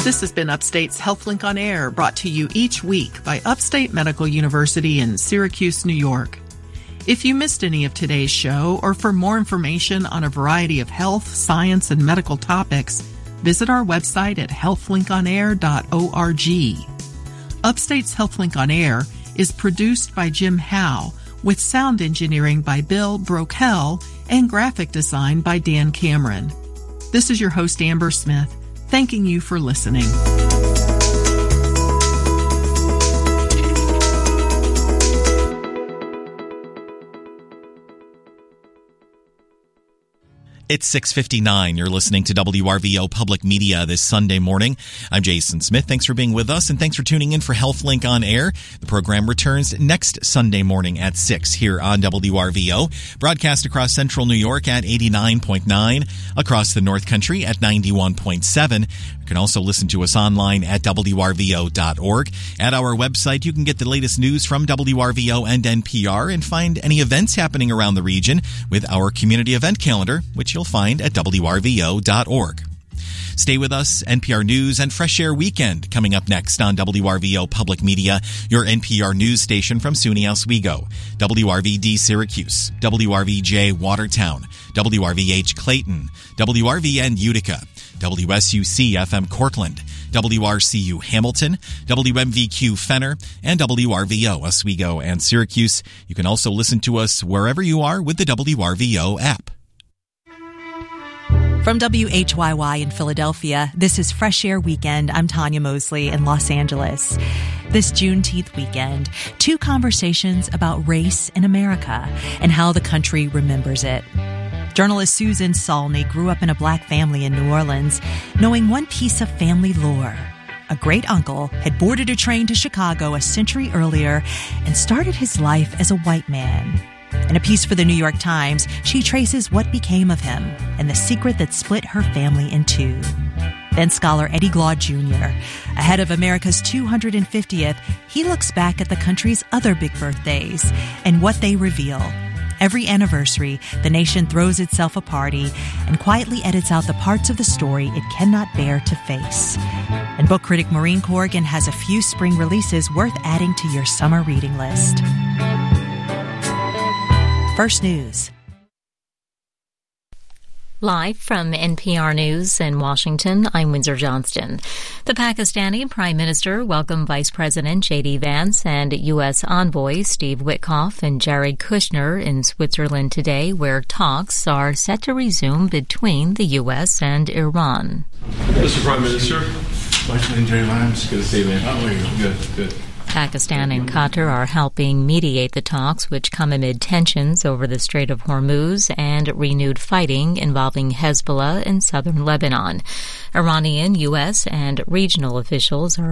This has been Upstate's HealthLink on Air, brought to you each week by Upstate Medical University in Syracuse, New York. If you missed any of today's show, or for more information on a variety of health, science, and medical topics, visit our website at healthlinkonair.org. Upstate's HealthLink on Air is produced by Jim Howe, with sound engineering by Bill Brokel and graphic design by Dan Cameron. This is your host, Amber Smith, thanking you for listening. It's 6:59. You're listening to WRVO Public Media this Sunday morning. I'm Jason Smith. Thanks for being with us, and thanks for tuning in for HealthLink on Air. The program returns next Sunday morning at 6 here on WRVO, broadcast across central New York at 89.9, across the North Country at 91.7. You can also listen to us online at WRVO.org. At our website, you can get the latest news from WRVO and NPR and find any events happening around the region with our community event calendar, which you'll find at WRVO.org. Stay with us. NPR News and Fresh Air Weekend coming up next on WRVO Public Media, your NPR news station from SUNY Oswego, WRVD Syracuse, WRVJ Watertown, WRVH Clayton, WRVN Utica, WSUC FM Cortland, WRCU Hamilton, WMVQ Fenner, and WRVO Oswego and Syracuse. You can also listen to us wherever you are with the WRVO app. From WHYY in Philadelphia, this is Fresh Air Weekend. I'm Tanya Mosley in Los Angeles. This Juneteenth weekend, 2 conversations about race in America and how the country remembers it. Journalist Susan Saulney grew up in a black family in New Orleans, knowing one piece of family lore. A great-uncle had boarded a train to Chicago a century earlier and started his life as a white man. In a piece for the New York Times, she traces what became of him and the secret that split her family in two. Then scholar Eddie Glaude Jr. Ahead of America's 250th, he looks back at the country's other big birthdays and what they reveal. Every anniversary, the nation throws itself a party and quietly edits out the parts of the story it cannot bear to face. And book critic Maureen Corrigan has a few spring releases worth adding to your summer reading list. First News. Live from NPR News in Washington, I'm Windsor Johnston. The Pakistani Prime Minister welcomed Vice President J.D. Vance and U.S. envoy Steve Witkoff and Jared Kushner in Switzerland today, where talks are set to resume between the U.S. and Iran. Mr. Prime Minister. Vice President Jerry Lyons. Good to see you, man. How are you? Good. Pakistan and Qatar are helping mediate the talks, which come amid tensions over the Strait of Hormuz and renewed fighting involving Hezbollah in southern Lebanon. Iranian, U.S., and regional officials are